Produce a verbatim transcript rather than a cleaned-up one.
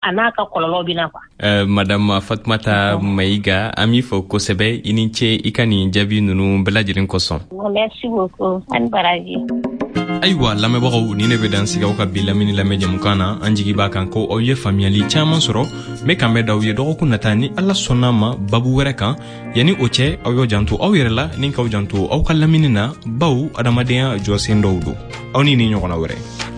ana ka kololo bina kwa. Uh, Madame Fatmata oh. Maiga, ami fo kosebe iniche ikani jabi nunu belajirin koson. Merci beaucoup. An baraji. Ayiwa lamɛbagaw ni ne bɛ dan sigaw ka bi lamini lamɛ jamukan na an jigi b'a kan ko aw ye faamuyali caaman sɔrɔ me kan bɛ daw ye dɔgɔkun nata ni ala sɔnna ma babu wɛrɛ kan yani o cɛ aw y'o janto aw yɛrɛ la ni k'aw janto aw ka lamini na baw adamadenya jɔsen dɔw don aw ni ni ɲɔgɔnna wɛrɛ